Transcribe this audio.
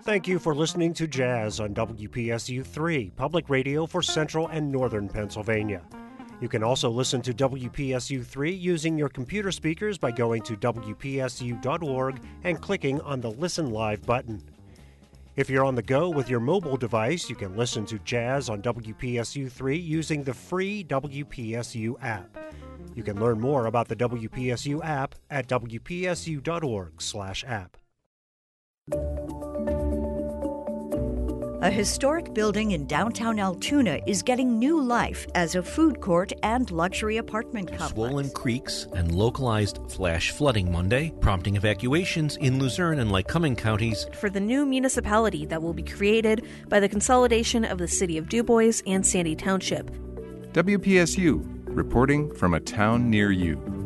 Thank you for listening to Jazz on WPSU 3, public radio for central and northern Pennsylvania. You can also listen to WPSU 3 using your computer speakers by going to WPSU.org and clicking on the Listen Live button. If you're on the go with your mobile device, you can listen to Jazz on WPSU 3 using the free WPSU app. You can learn more about the WPSU app at WPSU.org/app. A historic building in downtown Altoona is getting new life as a food court and luxury apartment complex. Swollen creeks and localized flash flooding Monday, prompting evacuations in Luzerne and Lycoming counties. For the new municipality that will be created by the consolidation of the city of DuBois and Sandy Township. WPSU, reporting from a town near you.